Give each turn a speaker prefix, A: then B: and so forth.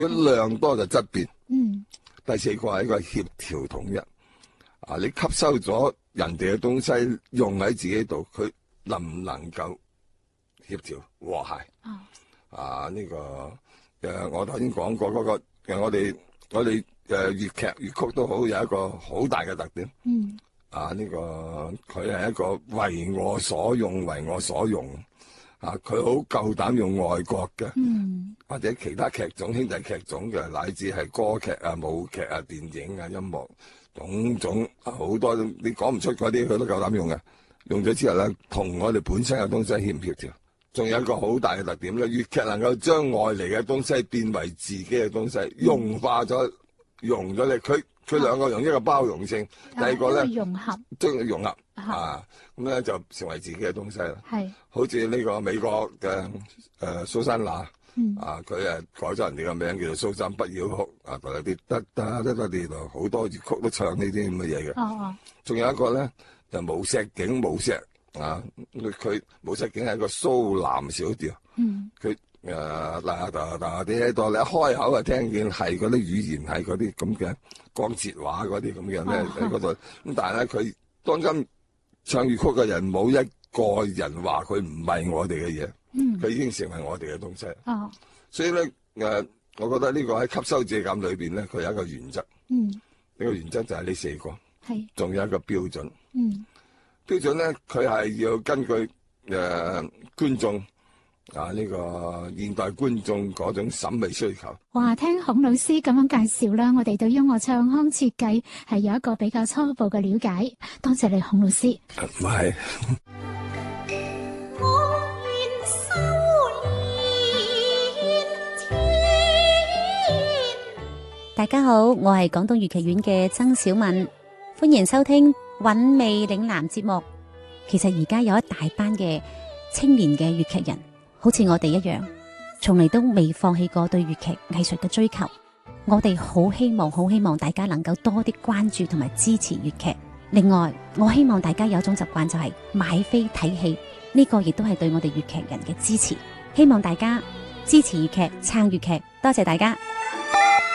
A: 量多就質變。
B: 嗯。
A: 第四個係一個協調統一。你吸收咗人哋嘅東西用喺自己度，佢能唔能夠協調和諧？呢個我頭先講過嗰個我哋粵劇粵曲都好有一個好大嘅特點。呢個佢係一個為我所用，為我所用。佢好夠膽用外國嘅，或者其他劇種、兄弟劇種嘅，乃至係歌劇啊、舞劇啊、電影啊、音樂種種好多，你講唔出嗰啲，佢都夠膽用嘅。用咗之後咧，同我哋本身嘅東西協唔協調？仲有一個好大嘅特點咧，粵劇能夠將外嚟嘅東西變為自己嘅東西，融化咗、融咗你。佢兩個用一個包容性，第二個咧
B: 融合，
A: 將佢融合咁咧就成為自己嘅東西啦。係，好似呢個美國嘅蘇珊娜佢改咗人哋嘅名叫做蘇珊不要哭同有啲得好多粵曲都唱呢啲咁嘅嘢嘅。仲有一個咧就無錫景無錫佢無錫景係一個蘇南小調。佢啲喺度，你一開口就聽見係嗰啲語言係嗰啲咁嘅江浙話嗰啲咁嘅咧喺嗰度。咁但係咧佢當今唱粵曲嘅人冇一個人話佢唔係我哋嘅嘢，佢已經成為我哋嘅東西。所以咧我覺得呢個喺吸收借鑑裏邊咧，佢有一個原則。呢個原則就係呢四個，仲有一個標準。標準咧，佢係要根據觀眾呢個現代觀眾嗰種審美需求。
B: 哇！聽孔老師咁樣介紹啦，我哋對音樂唱腔設計係有一個比較初步嘅了解。多謝你，孔老師。
A: 唔係。
C: 大家好，我係廣東粵劇院嘅曾小敏，歡迎收聽韻味嶺南節目。其實而家有一大班嘅青年嘅粵劇人，好似我哋一樣，從嚟都未放棄過對粵劇藝術嘅追求。我哋好希望大家能夠多啲關注同埋支持粵劇。另外，我希望大家有一種習慣，就係買飛睇戲，呢個亦都係對我哋粵劇人嘅支持。希望大家支持粵劇，撐粵劇，多謝大家。